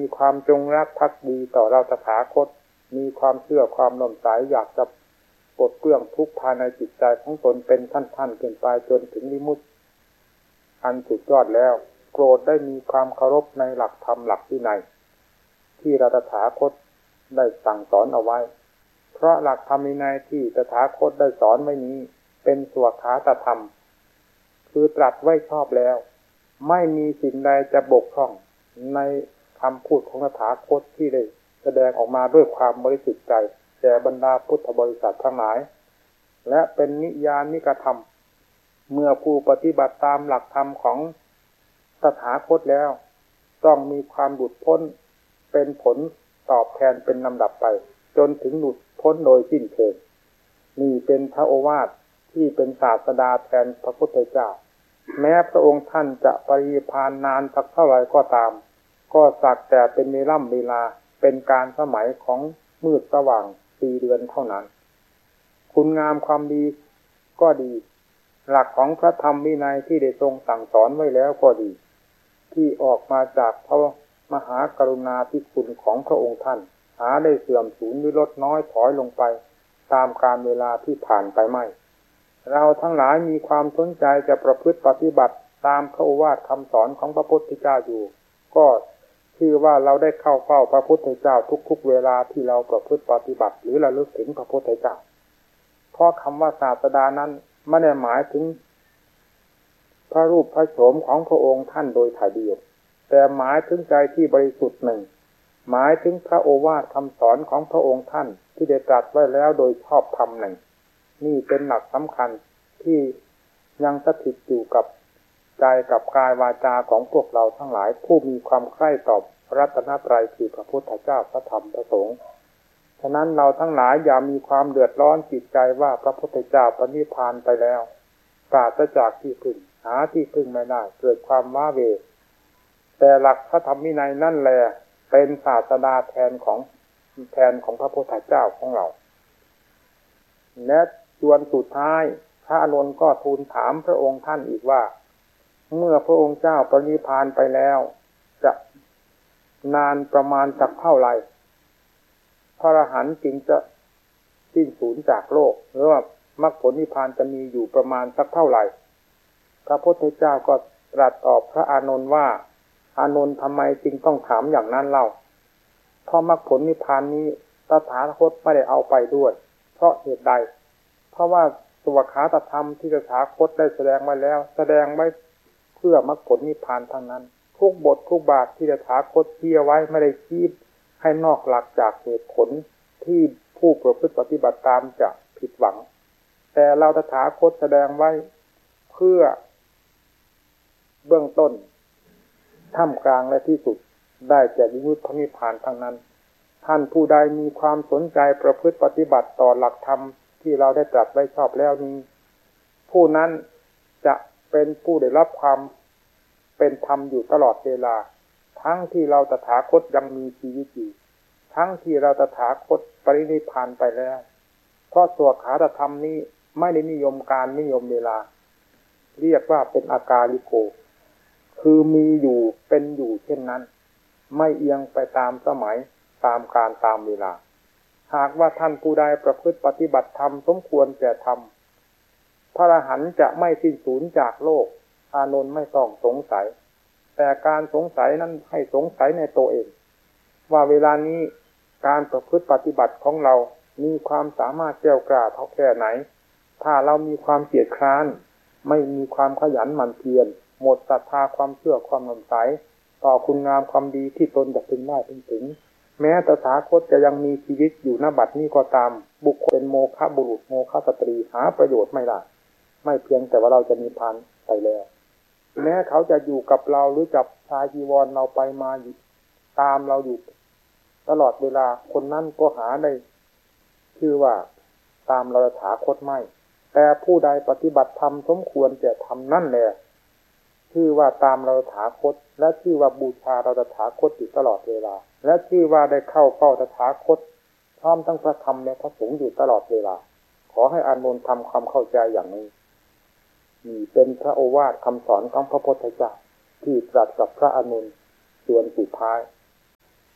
ความจงรักภักดีต่อเราตถาคตมีความเชื่อความน้อมใสอยากจะปลดเปลื้องทุกข์ภายในจิตใจของตนเป็นขั้นๆขึ้นไปจนถึงวิมุตติอันสุดยอดแล้วโปรดได้มีความเคารพในหลักธรรมหลักวินัยที่เราตถาคตได้สั่งสอนเอาไว้เพราะหลักธรรมวินัยที่ตถาคตได้สอนไว้นี้เป็นสวขาตธรรมคือตรัสไว้ชอบแล้วไม่มีสิ่งใดจะบกพร่องในคำพูดของตถาคตที่ได้แสดงออกมาด้วยความบริสุทธิ์ใจแก่บรรดาพุทธบริษัททั้งหลายและเป็นนิยานิกธรรมเมื่อผู้ปฏิบัติตามหลักธรรมของตถาคตแล้วต้องมีความหลุดพ้นเป็นผลตอบแทนเป็นลำดับไปจนถึงหลุดพ้นโดยสิ้นเชิงนี่เป็นพระโอวาทที่เป็นศาสดาแทนพระพุทธเจ้าแม้พระองค์ท่านจะปรินิพพานนานสักเท่าไหร่ก็ตามก็สักแต่เป็นเวลาเป็นการสมัยของมืดสว่างปีเดือนเท่านั้นคุณงามความดีก็ดีหลักของพระธรรมวินัยที่ได้ทรงสั่งสอนไว้แล้วก็ดีที่ออกมาจากพระมหากรุณาธิคุณของพระองค์ท่านหาได้เสื่อมสูญหรือลดน้อยถอยลงไปตามกาลเวลาที่ผ่านไปไม่เราทั้งหลายมีความสนใจจะประพฤติปฏิบัติตามพระโอวาทคำสอนของพระพุทธเจ้าอยู่ก็ชื่อว่าเราได้เข้าเฝ้าพระพุทธเจ้าทุกๆเวลาที่เราประพฤติปฏิบัติหรือระลึกถึงพระพุทธเจ้าเพราะคำว่าศาสดานั้นไม่ได้หมายถึงพระรูปพระโฉมของพระองค์ท่านโดยถ่ายเดียวแต่หมายถึงใจที่บริสุทธิ์หนึ่งหมายถึงพระโอวาทคำสอนของพระองค์ท่านที่ได้ตรัสไว้แล้วโดยชอบธรรมหนึ่งนี่เป็นหลักสำคัญที่ยังสถิตอยู่กับใจกับกายวาจาของพวกเราทั้งหลายผู้มีความใคร่ต่อพระรัตนตรัยคือพระพุทธเจ้าพระธรรมพระสงฆ์ฉะนั้นเราทั้งหลายอย่ามีความเดือดร้อนจิตใจว่าพระพุทธเจ้าปรินิพพานไปแล้วปราศจากที่พึ่งหาที่พึ่งไม่ได้เกิดความว้าเหวแต่หลักพระธรรมวินัยนั่นแหละเป็นศาสดาแทนของพระพุทธเจ้าของเราและส่วนสุดท้ายพระอานนท์ก็ทูลถามพระองค์ท่านอีกว่าเมื่อพระองค์เจ้าปรินิพพานไปแล้วจะนานประมาณสักเท่าไหร่พระอรหันต์จึงจะสิ้นสูญจากโลกหรือว่ามรรคผลนิพพานจะมีอยู่ประมาณสักเท่าไหร่พระพุทธเจ้าก็ตรัสตอบพระอานนท์ว่าอานนท์ทำไมจึงต้องถามอย่างนั้นเล่าเพราะมรรคผลนิพพานนี้ตถาคตไม่ได้เอาไปด้วยเพราะเหตุใดเพราะว่าสวขาตธรรมที่ตถาคตได้แสดงไว้แล้วแสดงไว้เพื่อมรรคผลนิพพานทั้งนั้นทุกบททุกบาทที่ตถาคตชี้ไว้ไม่ได้ชี้ให้นอกหลักจากเหตุผลที่ผู้ประพฤติปฏิบัติตามจะผิดหวังแต่เราตถาคตแสดงไว้เพื่อเบื้องต้นท่ามกลางและที่สุดได้แก่วิมุตติพระนิพพานทั้งนั้นท่านผู้ใดมีความสนใจประพฤติปฏิบัติต่อหลักธรรมที่เราได้ตรัสไว้ชอบแล้วนี้ผู้นั้นจะเป็นผู้ได้รับความเป็นธรรมอยู่ตลอดเวลาทั้งที่เราตถาคตยังมีชีวิตอยู่ทั้งที่เราตถาคตปรินิพพานไปแล้วเพราะสวขาตธรรมนี้ไม่ได้นิยมการนิยมเวลาเรียกว่าเป็นอากาลิโกคือมีอยู่เป็นอยู่เช่นนั้นไม่เอียงไปตามสมัยตามการตามเวลาหากว่าท่านผู้ใดประพฤติปฏิบัติธรรมสมควรแก่ธรรมพระอรหันต์จะไม่สิ้นสูญจากโลกอานนท์ไม่ต้องสงสัยแต่การสงสัยนั้นให้สงสัยในตัวเองว่าเวลานี้การประพฤติปฏิบัติของเรามีความสามารถแก้วกล้าเท่าแค่ไหนถ้าเรามีความเกียจคร้านไม่มีความขยันหมั่นเพียรหมดศรัทธาความเชื่อความสงสัยต่อคุณงามความดีที่ตนจะพึงได้ถึงแม้ตถาคตจะยังมีชีวิตอยู่ณบัดนี้ก็ตามบุคคลเป็นโมฆะบุรุษโมฆะสตรีหาประโยชน์ไม่ได้ไม่เพียงแต่ว่าเราจะนิพพานไปแล้วแม้เขาจะอยู่กับเราหรือจับชายจีวรเราไปมาตามเราอยู่ตลอดเวลาคนนั้นก็หาได้ชื่อว่าตามเราตถาคตไม่แต่ผู้ใดปฏิบัติธรรมสมควรจะทำนั่นแหละชื่อว่าตามเราตถาคตและชื่อว่าบูชาเราตถาคตอยู่ตลอดเวลาและชื่อว่าได้เข้าเฝ้าตถาคตพร้อมทั้งพระธรรมและพระสงฆ์อยู่ตลอดเวลาขอให้อานนท์ทำความเข้าใจอย่างนี้นี่เป็นพระโอวาทคำสอนของพระพุทธเจ้าที่ตรัสกับพระอานนท์ส่วนสุดท้าย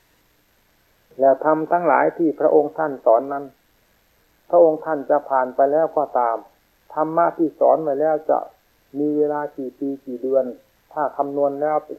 แล้วธรรมทั้งหลายที่พระองค์ท่านสอนนั้นพระองค์ท่านจะผ่านไปแล้วก็ตามธรรมะที่สอนไว้แล้วจะมีเวลากี่ปีกี่เดือนถ้าคำนวณแล้วเป็น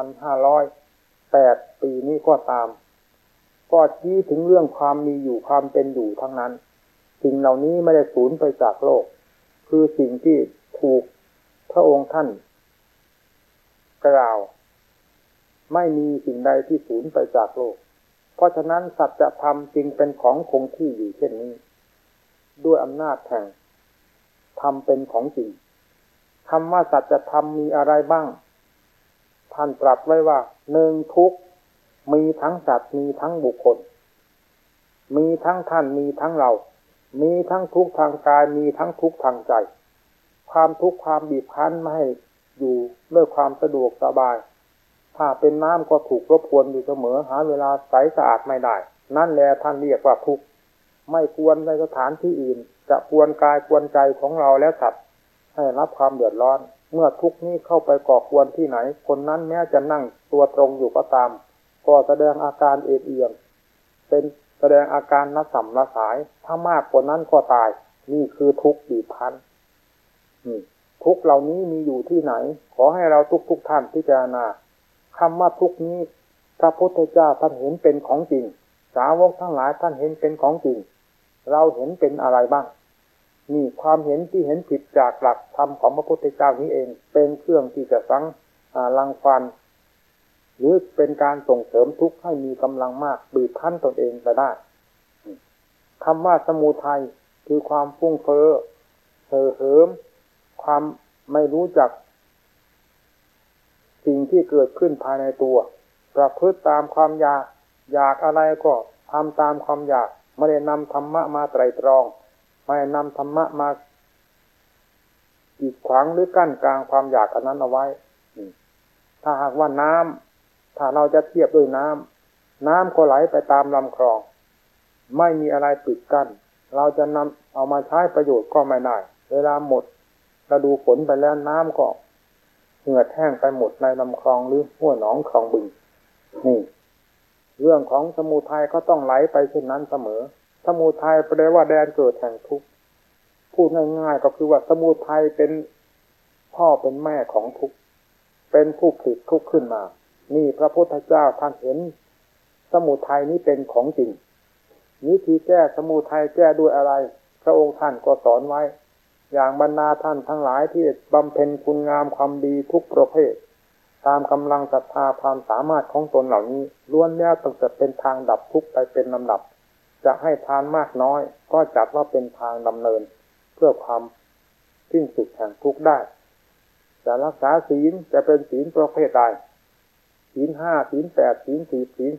2,508 ปีนี้ก็ตามก็ชี้ถึงเรื่องความมีอยู่ความเป็นอยู่ทั้งนั้นสิ่งเหล่านี้ไม่ได้สูญไปจากโลกคือสิ่งที่ถูกพระองค์ท่านกล่าวไม่มีสิ่งใดที่สูญไปจากโลกเพราะฉะนั้นสัจธรรมจึงเป็นของคงที่อยู่เช่นนี้ด้วยอำนาจแห่งธรรมเป็นของจริงคำว่าสัจธรรมมีอะไรบ้างท่านตรัสไว้ว่าหนึ่งทุกข์มีทั้งสัตว์มีทั้งบุคคลมีทั้งท่านมีทั้งเรามีทั้งทุกข์ทางกายมีทั้งทุกข์ทางใจความทุกข์ความบีบคั้นไม่ให้อยู่ด้วยความสะดวกสบายถ้าเป็นน้ำก็ถูกรบกวนอยู่เสมอหาเวลาใสสะอาดไม่ได้นั่นแหละท่านเรียกว่าทุกข์ไม่ควรในสถานที่อื่นจะควรกายควรใจของเราและสัตว์ให้รับความเดือดร้อนเมื่อทุกข์นี้เข้าไปก่อกวนที่ไหนคนนั้นแม้จะนั่งตัวตรงอยู่ก็ตามก็แสดงอาการเอียงเป็นแสดงอาการละสัมละสายถ้ามากกว่านั้นก็ตายนี่คือทุกข์บีบคั้นทุกข์เหล่านี้มีอยู่ที่ไหนขอให้เราทุกท่านพิจารณาคำว่าทุกข์นี้พระพุทธเจ้าท่านเห็นเป็นของจริงสาวกทั้งหลายท่านเห็นเป็นของจริงเราเห็นเป็นอะไรบ้างนี่ความเห็นที่เห็นผิดจากหลักธรรมของพระพุทธเจ้านี้เองเป็นเครื่องที่จะรังควานหรือเป็นการส่งเสริมทุกข์ให้มีกำลังมากบีบคั้นตนเองไปได้คำว่าสมุทัยคือความฟุ้งเฟ้อเห่อเหิมความไม่รู้จักสิ่งที่เกิดขึ้นภายในตัวประพฤติตามความอยากอะไรก็ทำตามความอยากไม่ได้นำธรรมะมาไตร่ตรองไม่ได้นำธรรมะมากีดขวางหรือกั้นกลางความอยากอันนั้นเอาไว้ถ้าหากว่าน้ำถ้าเราจะเทียบด้วยน้ำก็ไหลไปตามลำคลองไม่มีอะไรปิดกั้นเราจะนำเอามาใช้ประโยชน์ก็ไม่ได้เวลาหมดฤดูฝนไปแล้วน้ำก็เหือดแห้งไปหมดในลำคลองหรือห้วยหนองคลองบึงนี่เรื่องของสมุทัยก็ต้องไหลไปเช่นนั้นเสมอสมุทัยแปลว่าแดนเกิดแห่งทุกข์พูดง่ายๆก็คือว่าสมุทัยเป็นพ่อเป็นแม่ของทุกข์เป็นผู้ผลิตทุกข์ขึ้นมานี่พระพุทธเจ้าท่านเห็นสมุทัยนี้เป็นของจริงวิธีแก้สมุทัยแก้ด้วยอะไรพระองค์ท่านก็สอนไว้อย่างบรรดาท่านทั้งหลายที่บำเพ็ญคุณงามความดีทุกประเภทตามกำลังศรัทธาความสามารถของตนเหล่านี้ล้วนแล้วต้องจะเป็นทางดับทุกข์ไปเป็นลำดับจะให้ทานมากน้อยก็จัดว่าเป็นทางดำเนินเพื่อความสิ้นสุดแห่งทุกข์ได้จะรักษาศีลจะเป็นศีลประเภทใดศีล 5 ศีล 8 ศีล 10 ศีล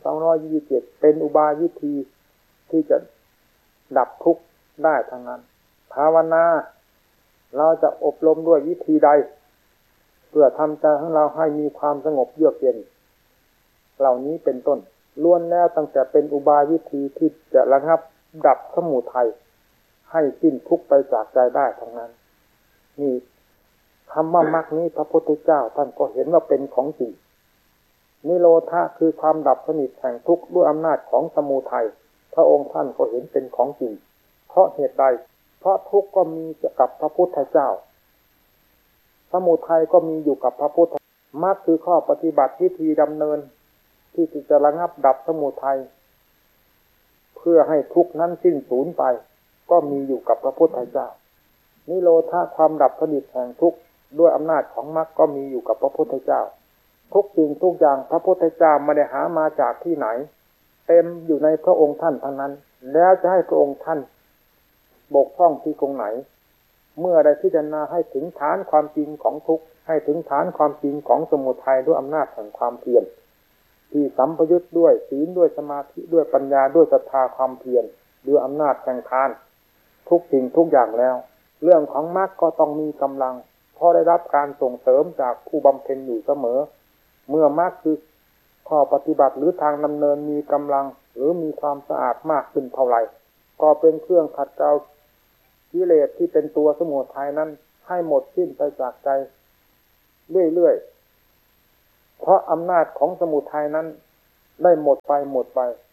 227เป็นอุบายวิธีที่จะดับทุกข์ได้ทั้งนั้นภาวนาเราจะอบรมด้วยวิธีใดเพื่อทำใจของเราให้มีความสงบเยือกเย็นเหล่านี้เป็นต้นล้วนแล้วตั้งแต่เป็นอุบายวิธีที่จะระงับดับสมุทัยให้สิ้นทุกข์ไปจากใจได้ทั้งนั้นนี่คำว่ามรรคนี้พระพุทธเจ้าท่านก็เห็นว่าเป็นของจริงนิโรธะคือความดับสนิทแห่งทุกข์ด้วยอำนาจของสมุทัยพระองค์ท่านก็เห็นเป็นของจริงเพราะเหตุใดเพราะทุกข์ก็มีกับพระพุทธเจ้าสมุทัยก็มีอยู่กับพระพุทธมรรคคือข้อปฏิบัติวิธีดำเนินที่จะระงับดับสมุทัยเพื่อให้ทุกข์นั้นสิ้นสูญไปก็มีอยู่กับพระพุทธเจ้านิโรธะความดับสนิทแห่งทุกข์ด้วยอำนาจของมรรคก็มีอยู่กับพระพุทธเจ้าทุกสิ่งทุกอย่างพระพุทธเจ้าไม่ได้หามาจากที่ไหนเต็มอยู่ในพระองค์ท่านทั้งนั้นแล้วจะให้พระองค์ท่านบกพร่องที่ตรงไหนเมื่อได้พิจารณาให้ถึงฐานความจริงของทุกข์ให้ถึงฐานความจริงของสมุทัยด้วยอำนาจแห่งความเพียรที่สัมปยุตด้วยศีลด้วยสมาธิด้วยปัญญาด้วยศรัทธาความเพียรด้วยอำนาจแห่งทานทุกสิ่งทุกอย่างแล้วเรื่องของมรรคก็ต้องมีกำลังเพราะได้รับการส่งเสริมจากผู้บำเพ็ญอยู่เสมอเมื่อมรรคคือข้อปฏิบัติหรือทางดำเนินมีกำลังหรือมีความสะอาดมากขึ้นเท่าไหร่ก็เป็นเครื่องขัดเกลากิเลสที่เป็นตัวสมุทัยนั้นให้หมดสิ้นไปจากใจเรื่อยๆเพราะอำนาจของสมุทัยนั้นได้หมดไป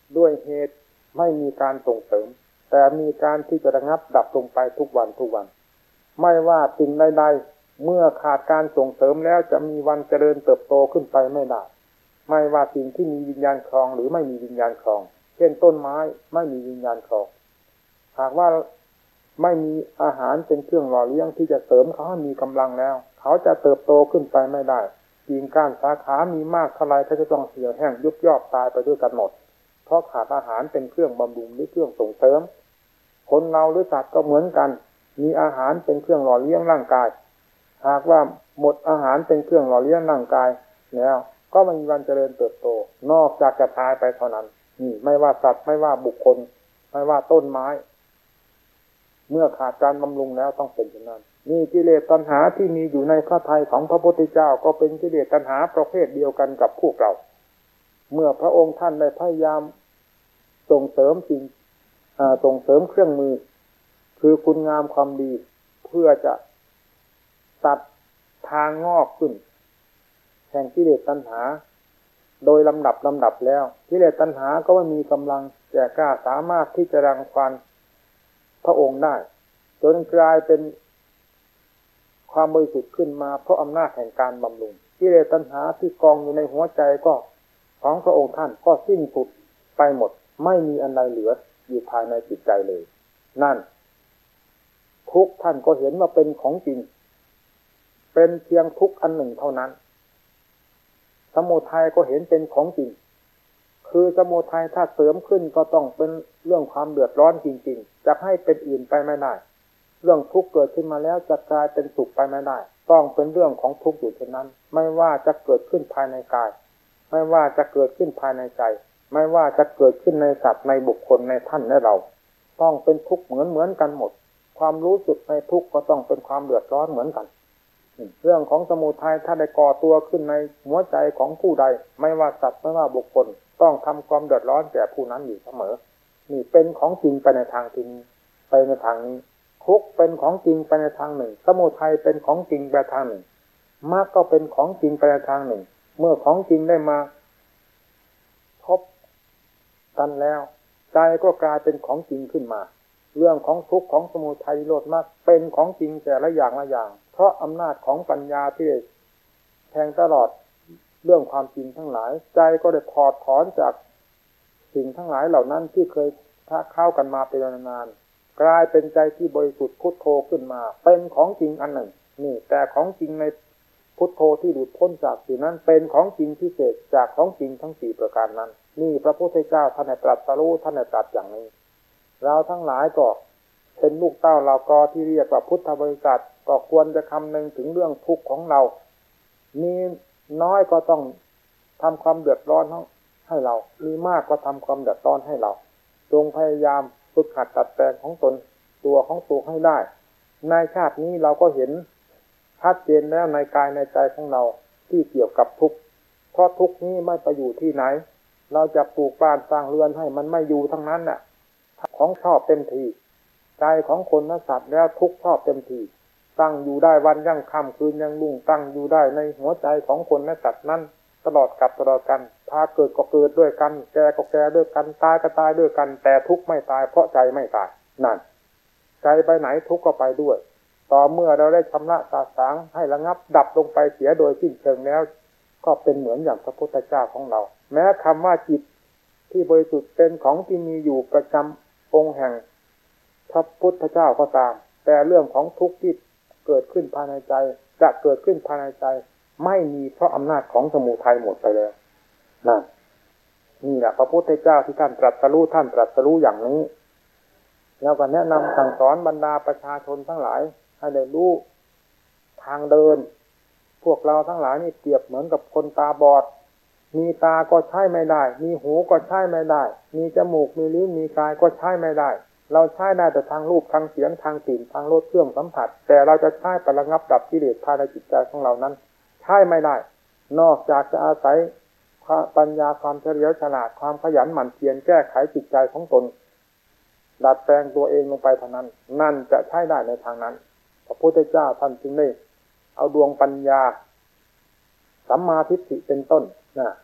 ด้วยเหตุไม่มีการส่งเสริมแต่มีการที่จะระงับดับลงไปทุกวันทุกวันไม่ว่าสิ่งใดๆเมื่อขาดการส่งเสริมแล้วจะมีวันเจริญเติบโตขึ้นไปไม่ได้ไม่ว่าสิ่งที่มีวิญญาณครองหรือไม่มีวิญญาณครองเช่นต้นไม้ไม่มีวิญญาณครองหากว่าไม่มีอาหารเป็นเครื่องหล่อเลี้ยงที่จะเสริมเขาให้มีกำลังแล้วเขาจะเติบโตขึ้นไปไม่ได้กิ่งก้านสาขามีมากเท่าไรก็จะต้องเหี่ยวแห้งยุบย่อตายไปด้วยกันหมดเพราะขาดอาหารเป็นเครื่องบำรุงหรือเครื่องส่งเสริมคนเราหรือสัตว์ก็เหมือนกันมีอาหารเป็นเครื่องหล่อเลี้ยงร่างกายหากว่าหมดอาหารเป็นเครื่องหล่อเลี้ยงร่างกายแล้วก็ไม่มีวันเจริญเติบโตนอกจากจะตายไปเท่านั้นนี่ไม่ว่าสัตว์ไม่ว่าบุคคลไม่ว่าต้นไม้เมื่อขาดการบำรุงแล้วต้องเป็นเช่นนั้นนี่กิเลสตัณหาที่มีอยู่ในพระทัยของพระพุทธเจ้าก็เป็นกิเลสตัณหาประเภทเดียวกันกับพวกเราเมื่อพระองค์ท่านได้พยายามส่งเสริมส่งเสริมเครื่องมือคือคุณงามความดีเพื่อจะตัดทางงอกขึ้นแห่งกิเลสตัณหาโดยลำดับแล้วกิเลสตัณหาก็ไม่มีกำลังแก่กล้าสามารถที่จะรังควานพระองค์ได้จนกลายเป็นความบริสุทธิ์ขึ้นมาเพราะอำนาจแห่งการบำรุงกิเลสตัณหาที่กองอยู่ในหัวใจก็ของพระองค์ท่านก็สิ้นสุดไปหมดไม่มีอันใดเหลืออยู่ภายในจิตใจเลยนั่นทุกท่านก็เห็นว่าเป็นของจริงเป็นเพียงทุกอันหนึ่งเท่านั้นสมุทัยก็เห็นเป็นของจริงคือสมุทัยถ้าเสริมขึ้นก็ต้องเป็นเรื่องความเดือดร้อนจริงๆจะให้เป็นอื่นไปไม่ได้เรื่องทุกข์เกิดขึ้นมาแล้วจะกลายเป็นสุขไปไม่ได้ต้องเป็นเรื่องของทุกข์อยู่เช่นนั้นไม่ว่าจะเกิดขึ้นภายในกายไม่ว่าจะเกิดขึ้นภายในใจไม่ว่าจะเกิดขึ้นในสัตว์ในบุคคลในท่านในเราต้องเป็นทุกข์เหมือนกันหมดความรู้สึกในทุกข์ก็ต้องเป็นความเดือดร้อนเหมือนกันเรื่องของสมุทัยถ้าได้ก่อตัวขึ้นในหัวใจของผู้ใดไม่ว่าสัตว์ไม่ว่าบุคคลต้องทำความเดือดร้อนแก่ผู้นั้นอยู่เสมอนี่เป็นของจริงไปในทางจริงไปในทางนี้ทุกข์เป็นของจริงไปในทางหนึ่งสมุทัยเป็นของจริงไปทางหนึ่งมรรคก็เป็นของจริงไปในทางหนึ่งเมื่อของจริงได้มาพบกันแล้วใจก็กลายเป็นของจริงขึ้นมาเรื่องของทุกข์ของสมุทัยนิโรธมรรคเป็นของจริงแต่ละอย่างเพราะอำนาจของปัญญาที่แทงตลอดเรื่องความจริงทั้งหลายใจก็ได้ถอดถอนจากสิ่งทั้งหลายเหล่านั้นที่เคยค้าเข้ากันมาเป็นนานๆกลายเป็นใจที่บริสุทธิ์พุทโธขึ้นมาเป็นของจริงอันหนึ่งนี่แต่ของจริงในพุทโธที่หลุดพ้นจากสิ่งนั้นเป็นของจริงพิเศษจากของจริงทั้ง4ประการนั้นนี่พระพุทธเจ้าท่านได้ตรัสรู้ท่านได้ตรัสอย่างนี้เราทั้งหลายก็เป็นลูกเต้าเราก็ที่เรียกว่าพุทธบริษัทก็ควรจะคำนึงถึงเรื่องทุกข์ของเรามีน้อยก็ต้องทำความเดือดร้อนให้เรามีมากก็ทำความเดือดร้อนให้เราจงพยายามฝึกหัดตัดแต่งของตนตัวของตัวให้ได้ในชาตินี้เราก็เห็นชัดเจนแล้วในกายในใจของเราที่เกี่ยวกับทุกข์เพราะทุกข์นี้ไม่ไปอยู่ที่ไหนเราจะปลูกบ้านสร้างเรือนให้มันไม่อยู่ทั้งนั้นน่ะของชอบเต็มทีใจของคนและสัตว์แล้วทุกข์ชอบเต็มทีตั้งอยู่ได้วันยั่งค่ำคืนยังรุ่งตั้งอยู่ได้ในหัวใจของคนและสัตว์นั้นตลอดกับตลอดกันพาเกิดก็เกิดด้วยกันแก่ก็แก่ด้วยกันตายก็ตายด้วยกันแต่ทุกข์ไม่ตายเพราะใจไม่ตายนั่นใจไปไหนทุกข์ก็ไปด้วยต่อเมื่อเราได้ชำระสาสางให้ระงับดับลงไปเสียโดยสิ้นเชิงแล้วก็เป็นเหมือนอย่างพระพุทธเจ้าของเราแม้คำว่าจิตที่บริสุทธิ์เป็นของที่มีอยู่ประจำองค์แห่งพระพุทธเจ้าก็ตามแต่เรื่องของทุกข์ที่เกิดขึ้นภายในใจจะเกิดขึ้นภายในใจไม่มีเพราะอำนาจของสมุทัยหมดไปแล้วนั่นนี่แหละพระพุทธเจ้าที่ท่านตรัสรู้อย่างนี้แล้วก็แนะนำสั่งสอนบรรดาประชาชนทั้งหลายให้ได้รู้ทางเดินพวกเราทั้งหลายนี่เปรียบเหมือนกับคนตาบอดมีตาก็ใช้ไม่ได้มีหูก็ใช้ไม่ได้มีจมูกมีลิ้นมีกายก็ใช้ไม่ได้เราใช้ได้แต่ทางรูปทางเสียงทางกลิ่นทางรสเครื่องสัมผัสแต่เราจะใช้ไประงับดับกิเลสภายในจิตใจของเรานั้นใช้ไม่ได้นอกจากจะอาศัยปัญญาความเฉลียวฉลาดความขยันหมั่นเพียรแก้ไขจิตใจของตนดัดแปลงตัวเองลงไปเท่านั้นนั่นจะใช้ได้ในทางนั้นพระพุทธเจ้าท่านจึงได้เอาดวงปัญญาสัมมาทิฏฐิเป็นต้นนะ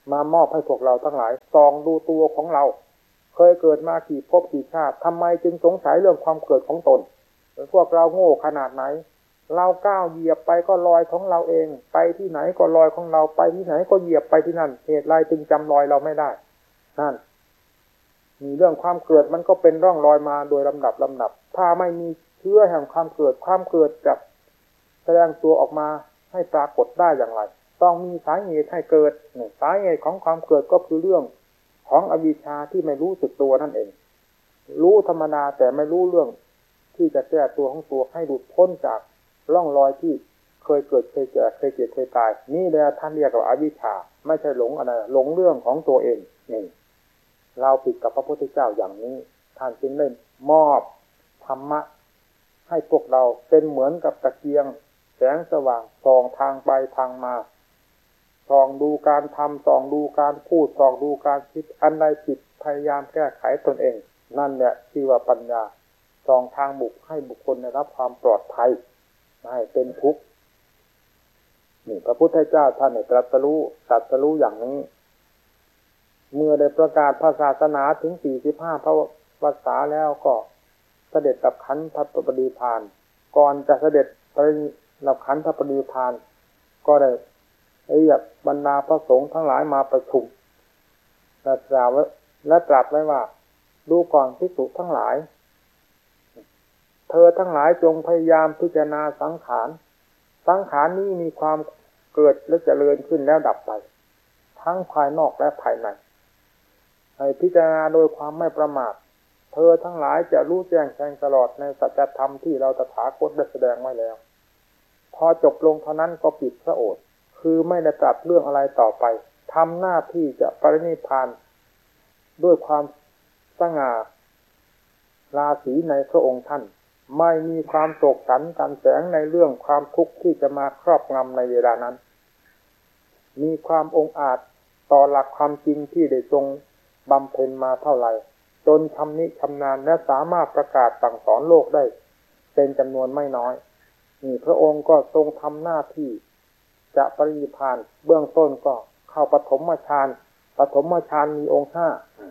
มามอบให้พวกเราทั้งหลายส่องดูตัวของเราเคยเกิดมากี่ภพกี่ชาติทำไมจึงสงสัยเรื่องความเกิดของตนพวกเราโง่ขนาดไหนเราก้าวเหยียบไปก็ลอยของเราเองไปที่ไหนก็ลอยของเราไปที่ไหนก็เหยียบไปที่นั่นเหตุไรจึงจำรอยเราไม่ได้นั่นมีเรื่องความเกิดมันก็เป็นร่องรอยมาโดยลำดับถ้าไม่มีเชื้อแห่งความเกิดจะแสดงตัวออกมาให้ปรากฏได้อย่างไรต้องมีสาเหตุให้เกิดสาเหตุของความเกิดก็คือเรื่องของอวิชชาที่ไม่รู้สึกตัวนั่นเองรู้ธรรมดาแต่ไม่รู้เรื่องที่จะแก้ตัวของตัวให้หลุดพ้นจากร่องรอยที่เคยเกิดเคยแก่เคยเจ็บเคยตายนี่แหละท่านเรียกว่าอวิชชาไม่ใช่หลงอะไรหลงเรื่องของตัวเองนี่เราผิดกับพระพุทธเจ้าอย่างนี้ท่านจึงได้มอบธรรมะให้พวกเราเป็นเหมือนกับตะเกียงแสงสว่างส่องทางไปทางมาส่องดูการทำส่องดูการพูดส่องดูการคิดอันใดผิดพยายามแก้ไขตนเองนั่นแหละที่ว่าปัญญาส่องทางบุคให้บุคคลได้รับความปลอดภัยไม่ให้เป็นทุกข์นี่พระพุทธเจ้าท่านได้ตรัสรู้อย่างนี้เมื่อได้ประกาศพระศาสนาถึง45พระวรรษาแล้วก็เสด็จดับขันธปรินิพพานก่อนจะเสด็จไปดับขันธปรินิพพานก็ได้เรียกบรรดาพระสงฆ์ทั้งหลายมาประชุมและตรัสไว้ว่าดูก่อนภิกษุทั้งหลายเธอทั้งหลายจงพยายามพิจารณาสังขารนี้มีความเกิดและเจริญขึ้นแล้วดับไปทั้งภายนอกและภายในให้พิจารณาโดยความไม่ประมาทเธอทั้งหลายจะรู้แจ้งแทงตลอดในสัจธรรมที่เราตถาคตได้แสดงไว้แล้วพอจบลงเท่านั้นก็ปิดพระโอษฐ์คือไม่ได้ตรัสเรื่องอะไรต่อไปทำหน้าที่จะปรินิพพานด้วยความสง่าราศีในพระองค์ท่านไม่มีความโศกสันกันแสงในเรื่องความทุกข์ที่จะมาครอบงำในเวลานั้นมีความองอาจต่อหลักความจริงที่ได้ทรงบำเพ็ญมาเท่าไหร่จนชำนิชำนาญและสามารถประกาศสั่งสอนโลกได้เป็นจำนวนไม่น้อยนี่พระองค์ก็ทรงทำหน้าที่จะปรินิพพานเบื้องต้นก็เข้าปฐมฌานมีองค์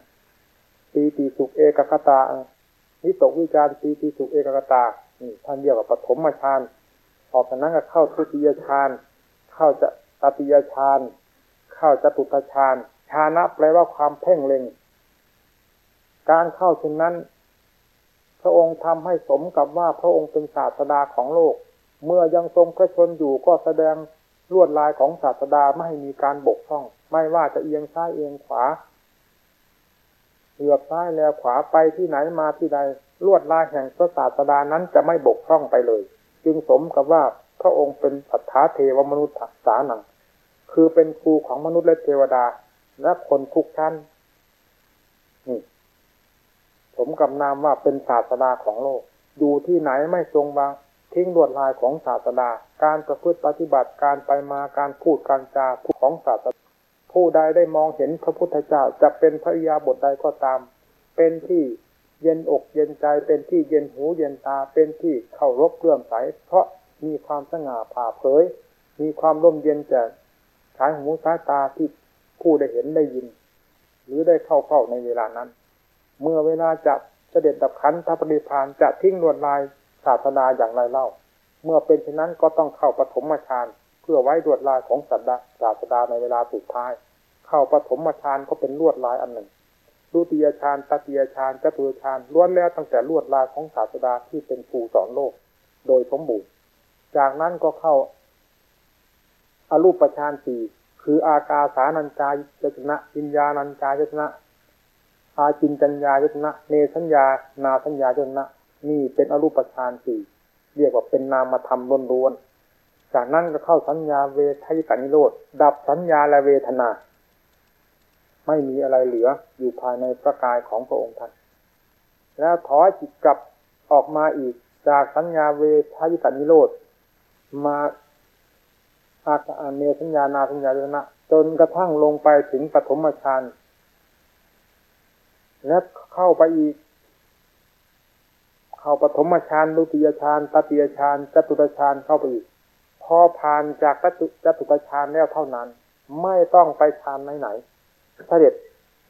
5ปีติสุขเอกคตาวิตกวิจารปีติสุขเอกคตาท่านเรียกว่าปฐมฌานออกจากนั้นก็เข้าทุติยฌานเข้าจะตติยฌานเข้าจตุตฌานฌานะแปลว่าความเพ่งเล็งการเข้าเช่นนั้นพระองค์ทำให้สมกับว่าพระองค์เป็นศาสดาของโลกเมื่อยังทรงพระชนอยู่ก็แสดงลวดลายของศาสดาไม่ให้มีการบกพร่องไม่ว่าจะเอียงซ้ายเอียงขวาเหลือบซ้ายแลขวาไปที่ไหนมาที่ใดลวดลายแห่งพระศาสดานั้นจะไม่บกพร่องไปเลยจึงสมกับว่าพระองค์เป็นสัทธาเทวมนุษย์สานังคือเป็นครูของมนุษย์และเทวดาและคนทุกชั้นนี่สมกับนามว่าเป็นศาสดาของโลกอยู่ที่ไหนไม่ทรงวางทิ้งลวดลายของศาสดาการประพฤติปฏิบัติการไปมาการพูดการจาของศาสดาผู้ใดได้มองเห็นพระพุทธเจ้าจะเป็นพระอิริยาบถใดก็ตามเป็นที่เย็นอกเย็นใจเป็นที่เย็นหูเย็นตาเป็นที่เคารพเลื่อมใสเพราะมีความสง่าผ่าเผยมีความร่มเย็นแจ่มสายหูสายตาที่ผู้ได้เห็นได้ยินหรือได้เข้าในเวลานั้นเมื่อเวลาจะเสด็จดับขันธปรินิพพานจะทิ้งลวดลายศาสดาอย่างไรเล่าเมื่อเป็นเช่นนั้นก็ต้องเข้าปฐมฌานเพื่อไว้ลวดลายของศาสดาในเวลาสุดท้ายเข้าปฐมฌานก็เป็นลวดลายอันหนึ่งดุติยฌานตติยฌานจตุตฌานล้วนแล้วตั้งแต่ลวดลายของศาสดาที่เป็นครูสอนโลกโดยสมบูรณ์จากนั้นก็เข้าอรูปฌาน4คืออากาสานัญจายตนะวิญญาณัญจายตนะอาจินจัญญายตนะเนสัญญานาสัญญายตนะนี่เป็นอรูปฌาน4เรียกว่าเป็นนามธรรมล้วนๆจากนั้นก็เข้าสัญญาเวทยิกานิโรธดับสัญญาและเวทนาไม่มีอะไรเหลืออยู่ภายในพระกายของพระองค์ท่านแล้วถอยจิตกลับออกมาอีกจากสัญญาเวทยิกานิโรธมาอาเนสัญญานาสัญญายตนะจนกระทั่งลงไปถึงปฐมฌานและเข้าไปอีกเข้าปฐมฌานดุติยฌานตติยฌานจตุตฌานเข้าไปอีกพอผ่านจากจตุตฌานแล้วเท่านั้นไม่ต้องไปฌานไหนๆเสด็จ